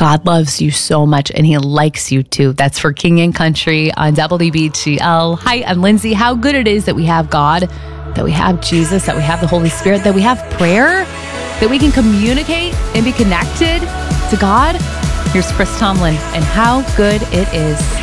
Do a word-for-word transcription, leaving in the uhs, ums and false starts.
God loves you so much and he likes you too. That's for King and Country on W B G L. Hi, I'm Lindsay. How good it is that we have God, that we have Jesus, that we have the Holy Spirit, that we have prayer, that we can communicate and be connected to God. Here's Chris Tomlin and how good it is.